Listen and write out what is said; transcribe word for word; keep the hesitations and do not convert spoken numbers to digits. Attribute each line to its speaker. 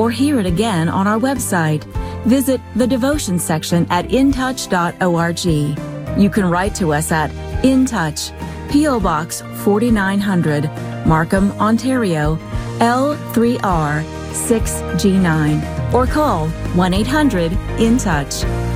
Speaker 1: or hear it again on our website. Visit the devotion section at intouch dot org. You can write to us at In Touch, P O. Box forty-nine hundred, Markham, Ontario, L three R six G nine, or call one eight hundred IN TOUCH.